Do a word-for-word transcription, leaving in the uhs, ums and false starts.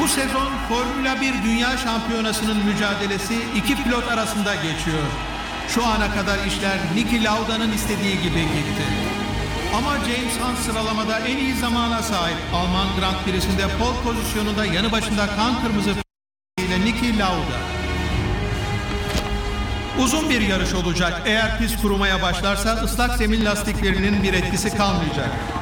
Bu sezon Formula bir Dünya Şampiyonası'nın mücadelesi iki pilot arasında geçiyor. Şu ana kadar işler Niki Lauda'nın istediği gibi gitti. Ama James Hunt sıralamada en iyi zamana sahip. Alman Grand Prix'sinde pole pozisyonunda yanı başında kan kırmızı ile Niki Lauda. Uzun bir yarış olacak. Eğer pist kurumaya başlarsa ıslak zemin lastiklerinin bir etkisi kalmayacak.